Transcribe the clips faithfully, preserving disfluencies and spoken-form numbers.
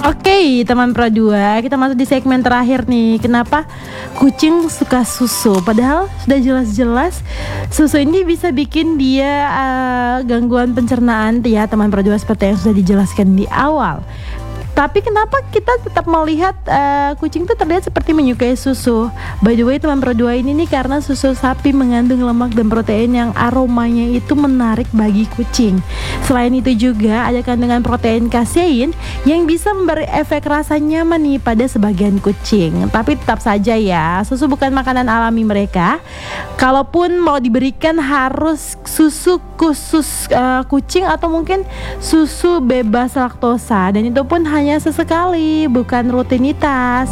Oke, teman Pro dua, kita masuk di segmen terakhir nih. Kenapa kucing suka susu? Padahal sudah jelas-jelas susu ini bisa bikin dia uh, gangguan pencernaan ya, teman Pro dua, seperti yang sudah dijelaskan di awal. Tapi kenapa kita tetap melihat uh, kucing itu terlihat seperti menyukai susu? By the way, teman Pro dua, ini nih karena susu sapi mengandung lemak dan protein yang aromanya itu menarik bagi kucing. Selain itu juga ada kandungan protein kasein yang bisa memberi efek rasa nyaman nih pada sebagian kucing. Tapi tetap saja ya, susu bukan makanan alami mereka. Kalaupun mau diberikan harus susu khusus uh, kucing atau mungkin susu bebas laktosa, dan itu pun hanya sesekali, bukan rutinitas.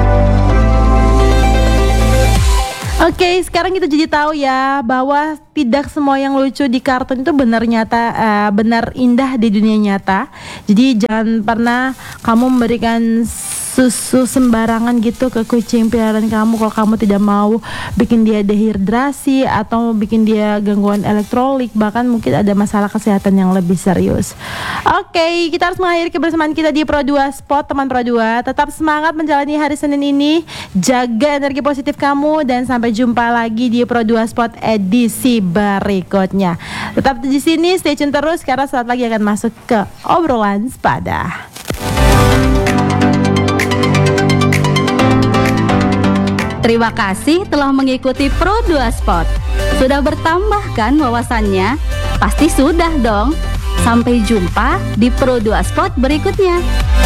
Oke, sekarang kita jadi tahu ya bahwa tidak semua yang lucu di kartun itu benar nyata, uh, benar indah di dunia nyata. Jadi jangan pernah kamu memberikan susu sembarangan gitu ke kucing peliharaan kamu kalau kamu tidak mau bikin dia dehidrasi atau bikin dia gangguan elektrolit, bahkan mungkin ada masalah kesehatan yang lebih serius. Oke, kita harus mengakhiri kebersamaan kita di Pro dua Sport, teman Pro dua. Tetap semangat menjalani hari Senin ini, jaga energi positif kamu, dan sampai jumpa lagi di Pro dua Sport edisi berikutnya. Tetap di sini, stay tune terus karena saat lagi akan masuk ke obrolan sepada. Terima kasih telah mengikuti Pro dua Sport. Sudah bertambah kan wawasannya? Pasti sudah dong. Sampai jumpa di Pro dua Sport berikutnya.